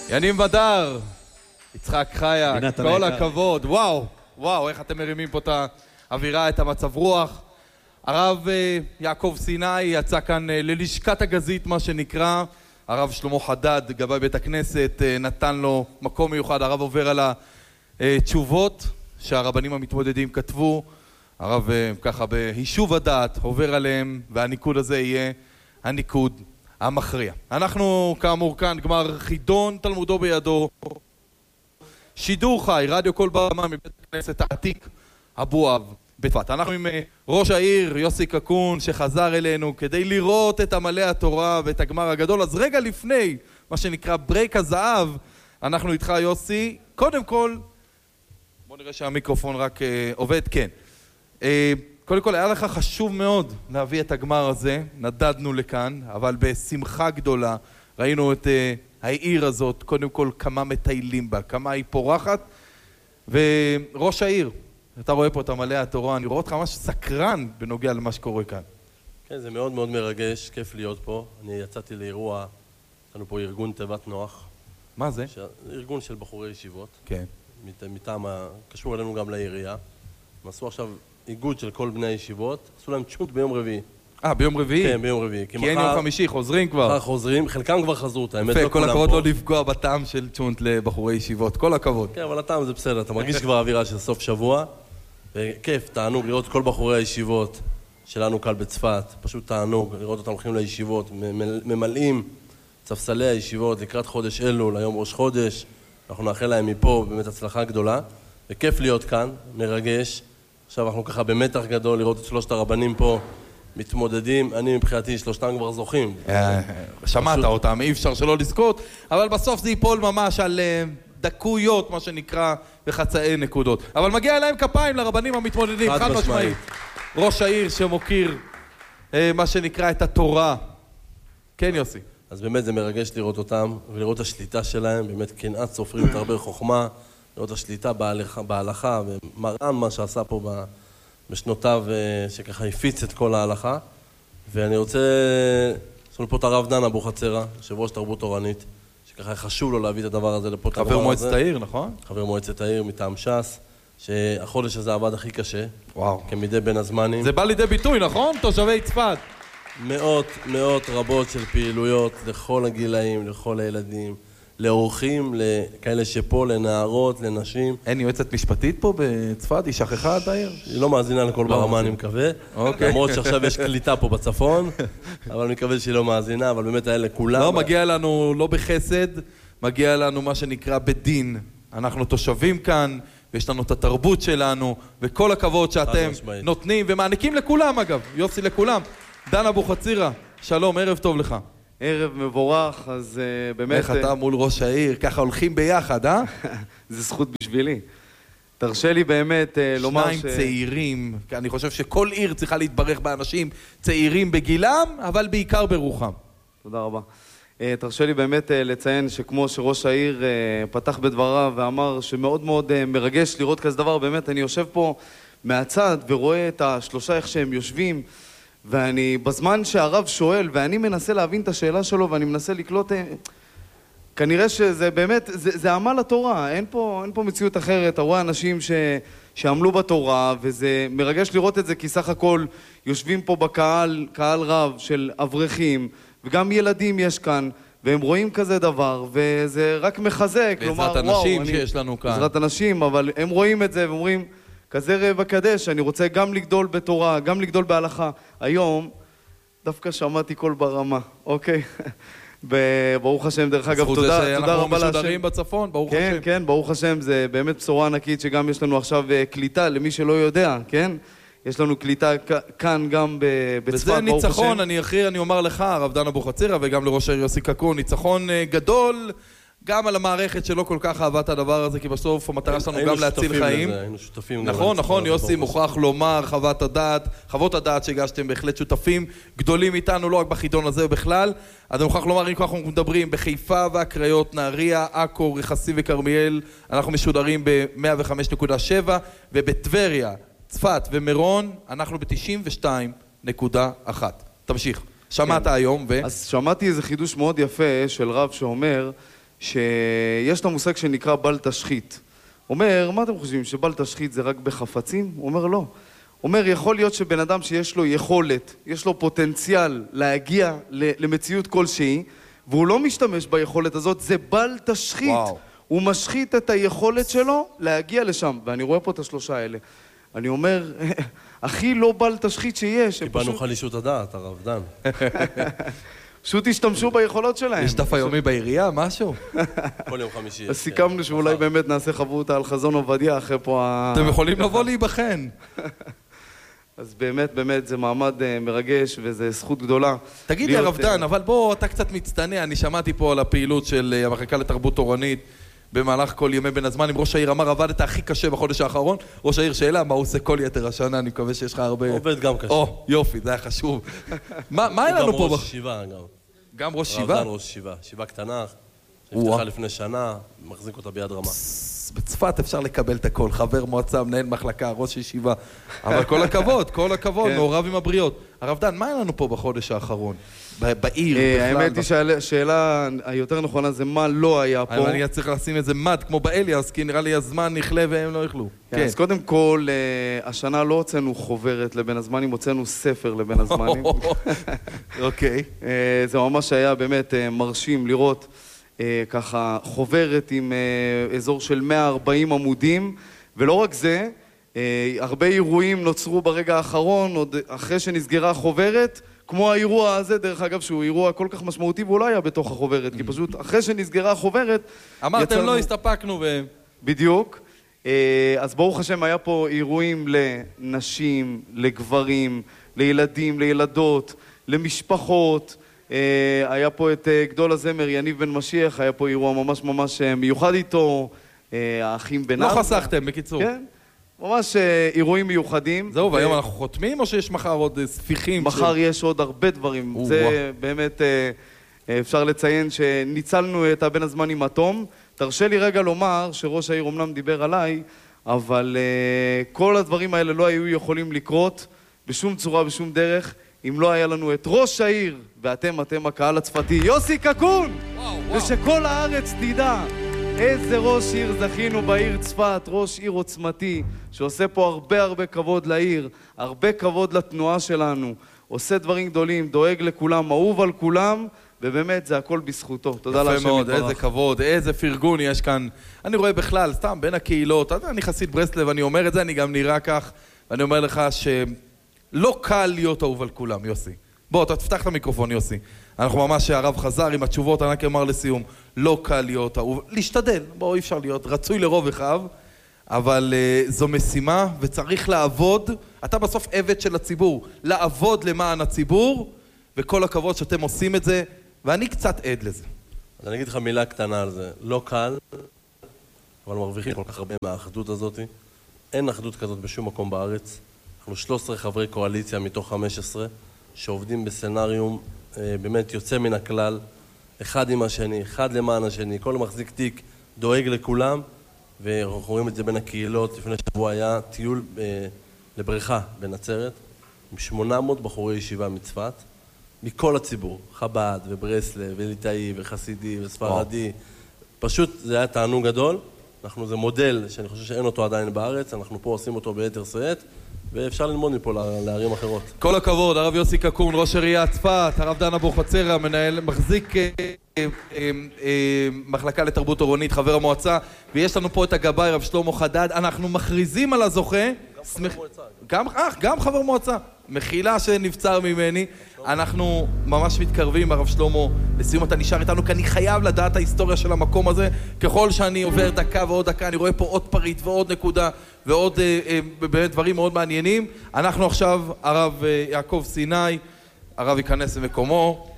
יניב מדר, יצחק חיה, כל הכבוד. וואו, איך אתם מרימים פה את האווירה, את המצב רוח. הרב יעקב סיני יצא כאן ללשכת הגזית, מה שנקרא. הרב שלמה חדד, גבאי בית הכנסת, נתן לו מקום מיוחד. הרב עובר על התשובות שהרבנים המתמודדים כתבו. הרב ככה ביישוב הדעת עובר עליהם, והניקוד הזה יהיה הניקוד המכריע. אנחנו כאמור כאן גמר חידון תלמודו בידו, שידור חי, רדיו כל במה מבית הכנסת העתיק אבואב בצפת. אנחנו עם ראש העיר יוסי קקון שחזר אלינו כדי לראות את עמלי התורה ואת הגמר הגדול. אז רגע לפני מה שנקרא ברייק הזהב, אנחנו איתך יוסי. קודם כל, בוא נראה שהמיקרופון רק עובד, כן. קודם כל היה לך חשוב מאוד להביא את הגמר הזה, נדדנו לכאן, אבל בשמחה גדולה ראינו את העיר הזאת, קודם כל כמה מטיילים בה, כמה היא פורחת, וראש העיר, אתה רואה פה את עמלי התורה, אני רואה אותך ממש סקרן בנוגע למה שקורה כאן. כן, זה מאוד מאוד מרגש, כיף להיות פה. אני יצאתי לאירוע, יש לנו פה ארגון תיבת נוח. מה זה? ארגון של בחורי ישיבות. כן. מטעם, קשור אלינו גם לעירייה. הם עשו עכשיו איגוד של כל בני הישיבות, עשו להם צ'וט ביום רביעי. ביום רביעי? כן, ביום רביעי. כי אין יום חמישי, חוזרים כבר. מחר חוזרים, חלקם כבר חזרו, את האמת לא כולם פה. כל הכבוד לא לפגוע בטעם של צ'ונט לבחורי ישיבות, כל הכבוד. כן, אבל הטעם זה בסדר, אתה מרגיש כבר אווירה של סוף שבוע, וכיף, תענוג לראות כל בחורי הישיבות שלנו כאן בצפת, פשוט תענוג, לראות אותם הולכים לישיבות, ממלאים ספסלי הישיבות לקראת חודש אלול, היום ראש חודש, אנחנו נאחל להם מפה באמת הצלחה גדולה, וכיף להיות כאן, מרגש. עכשיו אנחנו ככה במתח גדול לראות את שלושת הרבנים פה מתמודדים, אני מבחינתי שלושתם כבר זוכים. שמעת אותם, אי אפשר שלא לזכות, אבל בסוף זה ייפול ממש על דקויות, מה שנקרא, וחצאי נקודות. אבל מגיע אליהם כפיים לרבנים המתמודדים, חד משמעית. ראש העיר שמוקיר מה שנקרא את התורה. כן יוסי. אז באמת זה מרגש לראות אותם, ולראות את השליטה שלהם, באמת קנאת סופרים את הרבה חוכמה, לראות את השליטה בהלכה, ומרן מה שעשה פה בשנותיו שככה הפיץ את כל ההלכה. ואני רוצה, יש לנו פה את הרב דן אבוחצירא, יושב ראש תרבות תורנית, שככה חשוב לו להביא את הדבר הזה לפה. חבר מועצת העיר, נכון? חבר מועצת העיר מטעם ש"ס, שהחודש הזה עבד הכי קשה. וואו. כמדי בין הזמנים. זה בא לידי ביטוי, נכון? תושבי צפת. מאות רבות של פעילויות לכל הגילאים, לכל הילדים. לאורחים, לכאלה שפה, לנערות, לנשים. אין יועצת משפטית פה בצפת? היא שכחה את העיר? היא לא מאזינה לכל ברמה, אני מקווה. למרות שעכשיו יש קליטה פה בצפון, אבל אני מקווה שהיא לא מאזינה, אבל באמת האלה כולם. לא, מגיע לנו לא בחסד, מגיע לנו מה שנקרא בדין. אנחנו תושבים כאן, ויש לנו את התרבות שלנו, וכל הכבוד שאתם נותנים ומעניקים לכולם אגב, יוסי לכולם. דן אבוחצירא, שלום, ערב טוב לך. ערב מבורך, אז באמת... איך אתה מול ראש העיר, ככה הולכים ביחד, אה? זה זכות בשבילי. תרשה לי באמת לומר שניים צעירים, אני חושב שכל עיר צריכה להתברך באנשים צעירים בגילם, אבל בעיקר ברוחם. תודה רבה. תרשה לי באמת לציין שכמו שראש העיר פתח בדבריו ואמר שמאוד מאוד מרגש לראות כזה דבר, באמת אני יושב פה מהצד ורואה את השלושה איך שהם יושבים, ואני בזמן שהרב שואל ואני מנסה להבין את השאלה שלו ואני מנסה לקלוט, כנראה שזה באמת, זה עמל התורה, אין פה מציאות אחרת. אתה רואה אנשים שעמלו בתורה, וזה מרגש לראות את זה, כי סך הכל יושבים פה בקהל, קהל רב של אברכים, וגם ילדים יש כאן, והם רואים כזה דבר, וזה רק מחזק. בעזרת אנשים שיש לנו כאן. בעזרת אנשים, אבל הם רואים את זה ואומרים, כזה ראה וקדש, אני רוצה גם לגדול בתורה, גם לגדול בהלכה. היום דווקא שמעתי קול ברמה, אוקיי? ברוך השם, דרך אגב, תודה רבה להשם. אנחנו משודרים בצפון, ברוך השם. כן, ברוך השם, זה באמת בשורה ענקית שגם יש לנו עכשיו קליטה, למי שלא יודע, כן? יש לנו קליטה כאן גם בצפת, ברוך השם. וזה ניצחון, אני אומר לך, הרב דן אבוחצירא, וגם לראש העיר יוסי קקון, ניצחון גדול, גם על המערכת שלא כל כך אהבה את הדבר הזה, כי בסוף המטרה שלנו גם להציל חיים. היינו שותפים. נכון, יוסי מוכרח לומר, חוות הדעת שהגשתם בהחלט שותפים גדולים איתנו, לא רק בחידון הזה ובכלל. אז אני מוכרח לומר, אם אנחנו מדברים בחיפה והקריות, נהריה, עכו, רכסים וכרמיאל, אנחנו משודרים ב-105.7, ובטבריה, צפת ומירון, אנחנו ב-92.1. תמשיך. שמעת היום אז שמעתי איזה חידוש מאוד יפה של רב שאומר שיש את המושג שנקרא בל תשחית. אומר, מה אתם חושבים, שבל תשחית זה רק בחפצים? הוא אומר, לא. אומר, יכול להיות שבן אדם שיש לו יכולת, יש לו פוטנציאל להגיע למציאות כלשהי, והוא לא משתמש ביכולת הזאת, זה בל תשחית. וואו. הוא משחית את היכולת שלו להגיע לשם. ואני רואה פה את השלושה האלה. אני אומר, הכי לא בל תשחית שיש. קיבלנו חלישות הדעת, הרב דן. פשוט השתמשו ביכולות שלהם. יש דף היומי בעירייה, משהו? כל יום חמישי. אז סיכמנו שאולי באמת נעשה חברותא על חזון עובדיה אחרי פה אתם יכולים לבוא להיבחן. אז באמת זה מעמד מרגש וזה זכות גדולה. תגיד לי הרב דן, אבל בוא, אתה קצת מצטנע, אני שמעתי פה על הפעילות של המחלקה לתרבות תורנית במהלך כל ימי בין הזמן, עם ראש העיר אמר, עבדת הכי קשה בחודש האחרון, ראש העיר שאלה, מה הוא עושה כל יתר השנה, אני מקווה שיש לך הרבה... עובד גם קשה. יופי, זה היה חשוב. מה היה לנו פה? גם ראש שיבה, גם. גם ראש שיבה? הרב דן ראש שיבה, שיבה קטנה, שנפתחה לפני שנה, מחזיק אותה ביד רמה. בצפת אפשר לקבל את הכל, חבר מועצה, מנהל מחלקה, ראש ישיבה, אבל כל הכבוד, מעורב עם הבריות. הרב דן, מה היה לנו פה בחודש האחרון? בעיר, בכלל? האמת היא שהשאלה היותר נכונה זה מה לא היה פה. אני צריך לשים איזה מד כמו באליאס, כי נראה לי הזמן נכלה והם לא יכלו. אז קודם כל, השנה לא הוצאנו חוברת לבין הזמנים, הוצאנו ספר לבין הזמנים. אוקיי. זה ממש היה באמת מרשים לראות ככה חוברת עם אזור של 140 עמודים, ולא רק זה, הרבה אירועים נוצרו ברגע האחרון, עוד אחרי שנסגרה החוברת, כמו האירוע הזה, דרך אגב, שהוא אירוע כל כך משמעותי, והוא לא היה בתוך החוברת, כי פשוט אחרי שנסגרה החוברת... אמרתם לא, הסתפקנו ו... בדיוק. אז ברוך השם, היה פה אירועים לנשים, לגברים, לילדים, לילדות, למשפחות. היה פה את גדול הזמר יניב בן משיח, היה פה אירוע ממש מיוחד איתו, האחים בן ארבע. לא חסכתם, בקיצור. כן, ממש אירועים מיוחדים. זהו, והיום אנחנו חותמים או שיש מחר עוד ספיחים? מחר יש עוד הרבה דברים. זה באמת אפשר לציין שניצלנו את הבן הזמן עם התום. תרשה לי רגע לומר שראש העיר אומנם דיבר עליי, אבל כל הדברים האלה לא היו יכולים לקרות בשום צורה, בשום דרך, אם לא היה לנו את ראש העיר, ואתם הקהל הצפתי, יוסי קקון! ושכל הארץ תדע איזה ראש עיר זכינו בעיר צפת, ראש עיר עוצמתי, שעושה פה הרבה כבוד לעיר, הרבה כבוד לתנועה שלנו, עושה דברים גדולים, דואג לכולם, אהוב על כולם, ובאמת זה הכל בזכותו. תודה להשם יתברך. יפה מאוד, איזה כבוד, איזה פרגון יש כאן. אני רואה בכלל, סתם בין הקהילות, אני חסיד ברסלב, אני אומר את זה, אני גם נראה כך, ואני אומר לך שלא קל להיות אהוב על כולם, יוסי. בוא, אתה תפתח את המיקרופון, יוסי. אנחנו ממש, הרב חזר עם התשובות, אני רק אמר לסיום, לא קל להיות אהוב, להשתדל, בוא, אי אפשר להיות, רצוי לרוב אחד, אבל זו משימה וצריך לעבוד, אתה בסוף עבד של הציבור, לעבוד למען הציבור, וכל הכבוד שאתם עושים את זה, ואני קצת עד לזה. אז אני אגיד לך מילה קטנה על זה, לא קל, אבל מרוויחים כל כך הרבה מהאחדות הזאת, אין אחדות כזאת בשום מקום בארץ, אנחנו 13 חברי קואליציה מתוך 15, שעובדים בסנריום באמת יוצא מן הכלל, אחד עם השני, אחד למען השני, כל מחזיק תיק דואג לכולם, ואנחנו רואים את זה בין הקהילות. לפני שבוע היה טיול לבריכה בנצרת, עם 800 בחורי ישיבה מצפת, מכל הציבור, חב"ד וברסלב וליטאי וחסידי וספרדי, פשוט זה היה תענוג גדול, זה מודל שאני חושב שאין אותו עדיין בארץ, אנחנו פה עושים אותו ביתר שאת, ואפשר ללמוד מפה לערים אחרות. כל הכבוד, הרב יוסי קקון, ראש עיריית צפת, הרב דן אבוחצירא, מנהל, מחזיק מחלקה לתרבות תורנית, חבר המועצה, ויש לנו פה את הגבאי, רב שלמה חדד, אנחנו מכריזים על הזוכה. גם חבר מועצה. מחילה שנבצר ממני. אנחנו ממש מתקרבים, הרב שלמה, לסיום אתה נשאר איתנו, כי אני חייב לדעת ההיסטוריה של המקום הזה. ככל שאני עובר דקה ועוד דקה, אני רואה פה עוד פריט ועוד נקודה ועוד באמת דברים מאוד מעניינים. אנחנו עכשיו, הרב יעקב סיני, הרב ייכנס למקומו.